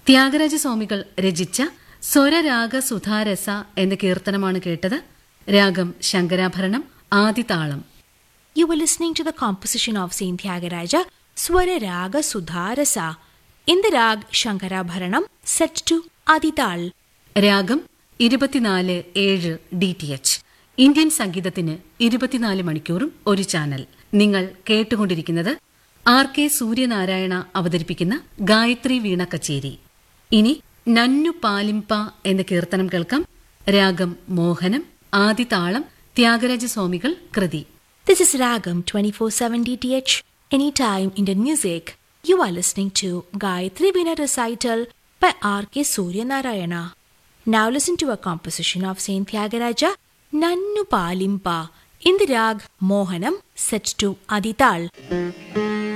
ത്യാഗരാജസ്വാമികൾ രചിച്ച സ്വരരാഗ സുധാരസ എന്ന കീർത്തനമാണ് കേട്ടത്. രാഗം Shankarabharanam, ആദിതാളം. You were listening to the composition of Saint Tyagaraja, Swara Raga Sudharasa, in the rag Shankarabharanam, set to Adital. രാഗം 24/7 DTH. Indian സംഗീതത്തിന് 24 മണിക്കൂറും ഒരു ചാനൽ. നിങ്ങൾ കേട്ടുകൊണ്ടിരിക്കുന്നത് RK സൂര്യനാരായണ അവതരിപ്പിക്കുന്ന ഗായത്രി വീണ കച്ചേരി. ഇനി നന്നു പാലിംപ എന്ന കീർത്തനം കേൾക്കാം. രാഗം മോഹനം, ആദിതാളം, ത്യാഗരാജസ്വാമികൾ കൃതി. This is Ragam 24/7 DTH, anytime Indian music. You are listening to Gayatri Veena recital by RK Suryanarayana. Now listen to a composition of Saint Tyagaraja, Nannu Palimpa, in the rag Mohanam, set to Adital.